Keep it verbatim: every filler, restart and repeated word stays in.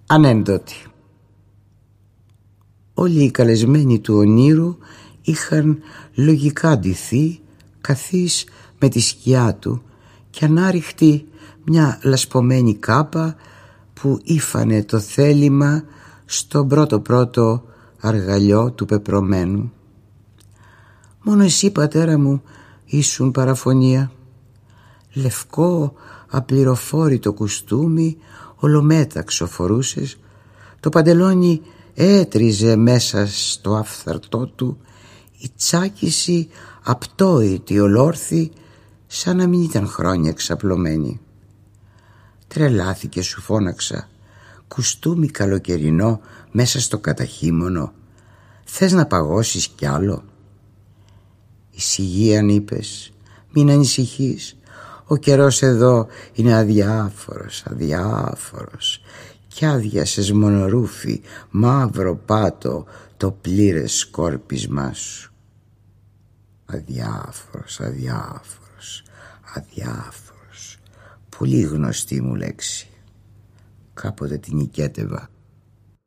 Ανένδοτη. Όλοι οι καλεσμένοι του ονείρου είχαν λογικά ντυθεί καθής με τη σκιά του και ανάρριχτη μια λασπωμένη κάπα που ήφανε το θέλημα στον πρώτο πρώτο αργαλιό του πεπρωμένου. Μόνο εσύ, πατέρα μου, ήσουν παραφωνία. Λευκό απληροφόρητο κουστούμι ολομέταξο φορούσες, το παντελόνι έτριζε μέσα στο αφθαρτό του, η τσάκιση απτόητη ολόρθη, σαν να μην ήταν χρόνια εξαπλωμένη. Τρελάθηκε, σου φώναξα, κουστούμι καλοκαιρινό μέσα στο καταχύμωνο, θες να παγώσεις κι άλλο? Ησυχίαν, είπες, μην ανησυχείς, ο καιρός εδώ είναι αδιάφορος, αδιάφορος. Κι άδειασες μονορούφι, μαύρο πάτο, το πλήρες σκόρπισμά σου. Αδιάφορος, αδιάφορος, αδιάφορος. Πολύ γνωστή μου λέξη. Κάποτε την οικέτευα.